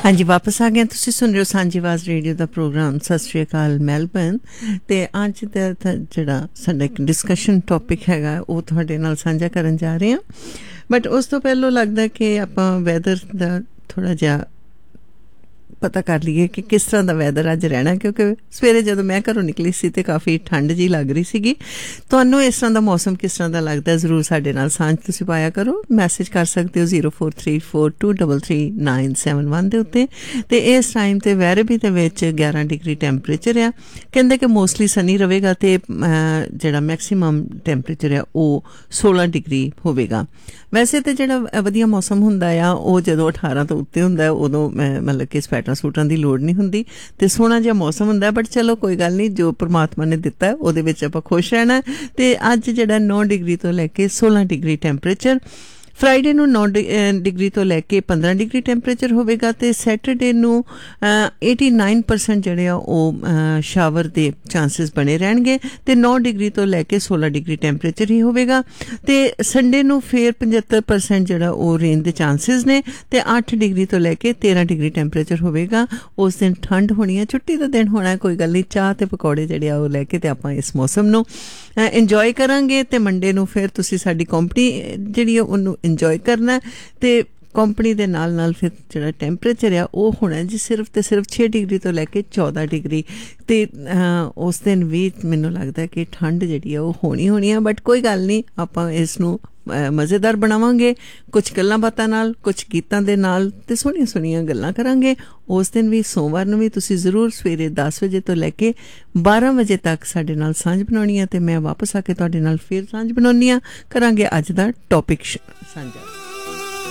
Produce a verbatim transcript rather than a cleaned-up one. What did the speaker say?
हाँ जी, वापस आ गए। तुसीं सुन रहे हो सांझी आवाज़ रेडियो का प्रोग्राम सत श्री अकाल मैलबर्न। तो अज का जिहड़ा साडा एक डिस्कशन टॉपिक हैगा वो तुहाडे नाल साझा करन जा रहे हैं। बट उस तो पहलों लगदा कि आपां वैदर दा थोड़ा जिहा पता कर लीए कि किस तरह का वैदर अज रहना, क्योंकि सवेरे जदों मैं घरों निकली सी ते काफ़ी ठंड जी लग रही सीगी। तुहानूं इस तरह का मौसम किस तरह का लगता है, जरूर साडे नाल सांझ तुसीं पाया करो। मैसेज कर सकते हो zero four three four to double three nine seven one के उत्ते। ते इस टाइम ते वैरबी दे विच ग्यारह डिग्री टैंपरेचर आ। कहंदे कि मोस्टली सनी रहेगा ते जिहड़ा मैक्सीमम टैंपरेचर है वो सोलह डिग्री होवेगा। वैसे तो जिहड़ा वधिया मौसम हुंदा आ वो जदों अठारह तो उत्ते हुंदा है, उदों मतलब कि स्वैटर सूटां दी लोड़ नहीं हुंदी ते सोहना जिहा मौसम हुंदा है। बट चलो कोई गल नहीं, जो परमात्मा ने दिता है उहदे विच आपां खुश रहना है। ते अज जिहड़ा नौ डिग्री तो लैके सोलह डिग्री टैंपरेचर, फ्राइडे नू नौ डिग्री तो लैके पंद्रह डिग्री टैंपरेचर होवेगा ते सैटरडे नू एटी नाइन परसेंट जिहड़े आ वो शावर दे चांसिस बने रहणगे ते नौ डिग्री तो लैके सोलह डिग्री टैंपरेचर ही होवेगा। ते संडे नू फिर पचहत्तर परसेंट जिहड़ा वो रेन दे चांसिस ने ते आठ डिग्री तो लैके तेरह डिग्री टैंपरेचर होवेगा। उस दिन ठंड होनी है, छुट्टी का दिन होना है, कोई गल नहीं। चाह ते पकौड़े जिहड़े आ वो लैके ते आपां इस मौसम नू इंजॉय करांगे। ते मंडे नू फिर तुसीं साडी कंपनी जिहड़ी है उहनूं इंजॉय करना ते कंपनी दे नाल नाल फिर जिहड़ा टैंपरेचर आ वो होना जी सिर्फ ते सिर्फ छे डिग्री तो लैके चौदह डिग्री। ते उस दिन भी मैनूं लगदा कि ठंड जिहड़ी आ वो होनी होनी है। बट कोई गल नहीं, आपां इसनूं मज़ेदार बनावांगे, कुछ गल्लां बातां नाल, कुछ गीतां दे नाल ते सोहणियां सोहणियां गल्लां करांगे। उस दिन भी सोमवार नूं भी तुसीं जरूर सवेरे दस बजे तो लैके बारह बजे तक साडे नाल सांझ बनाउणी है ते मैं वापस आके तुहाडे नाल फिर सांझ बनाउणी आ। करांगे अज दा टॉपिक सांझा।